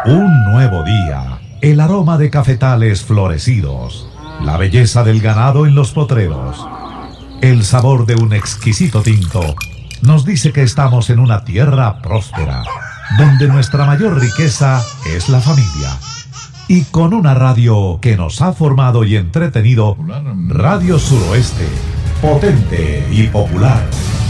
Un nuevo día, el aroma de cafetales florecidos, la belleza del ganado en los potreros, el sabor de un exquisito tinto, nos dice que estamos en una tierra próspera, donde nuestra mayor riqueza es la familia. Y con una radio que nos ha formado y entretenido, Radio Suroeste, potente y popular.